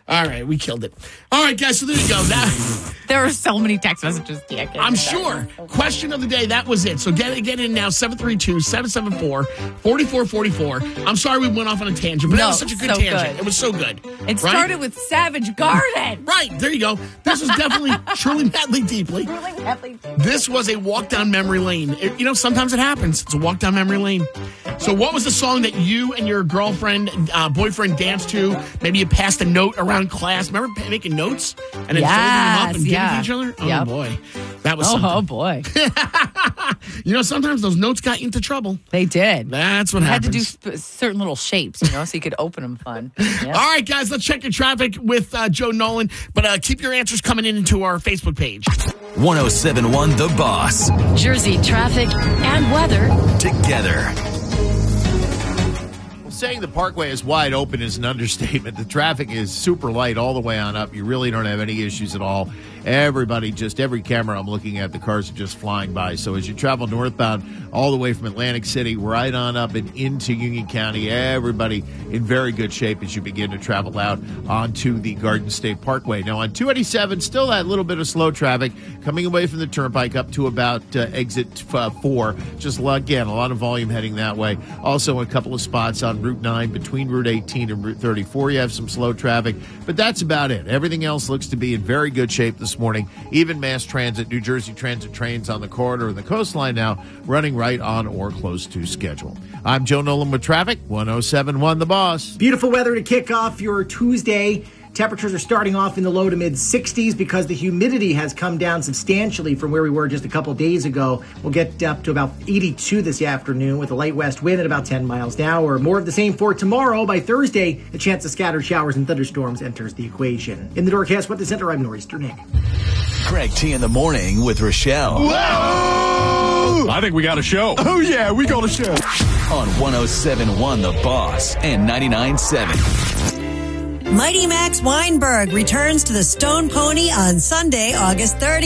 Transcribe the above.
All right, we killed it. All right, guys, so there you go. There were so many text messages. I'm sure. Question of the day, that was it. So get in now, 732-774-4444. I'm sorry we went off on a tangent, but that was such a good tangent. Good. It was so good. It started with Savage Garden. Right, there you go. This was definitely Truly Madly Deeply. Truly Madly Deeply. This was a walk down memory lane. Sometimes it happens. It's a walk down memory lane. So what was the song that you and your girlfriend, boyfriend danced to? Maybe you passed a note around class. Remember making notes? And then folding them up and giving to each other? Oh, boy. That was something. Oh, boy. Sometimes those notes got you into trouble. They did. That's what happens. You had to do certain little shapes, so you could open them fun. Yep. All right, guys, let's check your traffic with Joe Nolan. But keep your answers coming into our Facebook page. 1071 The Boss. Jersey traffic and weather together. Saying the Parkway is wide open is an understatement. The traffic is super light all the way on up. You really don't have any issues at all. Every camera I'm looking at, the cars are just flying by. So as you travel northbound all the way from Atlantic City right on up and into Union County, everybody in very good shape as you begin to travel out onto the Garden State Parkway. Now on 287, still that little bit of slow traffic coming away from the turnpike up to about exit 4. Just, again, a lot of volume heading that way. Also a couple of spots on Route 9 between Route 18 and Route 34. You have some slow traffic, but that's about it. Everything else looks to be in very good shape this morning. Even mass transit, New Jersey Transit trains on the corridor and the coastline now running right on or close to schedule. I'm Joe Nolan with traffic, 1071 The Boss. Beautiful weather to kick off your Tuesday. Temperatures are starting off in the low to mid 60s because the humidity has come down substantially from where we were just a couple days ago. We'll get up to about 82 this afternoon with a light west wind at about 10 miles an hour. More of the same for tomorrow. By Thursday, a chance of scattered showers and thunderstorms enters the equation. In the Doorcast Weather Center, I'm Nor'easter Nick. Greg T in the morning with Rochelle. Whoa! I think we got a show. Oh, yeah, we got a show. On 1071 The Boss and 99.7. Mighty Max Weinberg returns to the Stone Pony on Sunday, August 30th.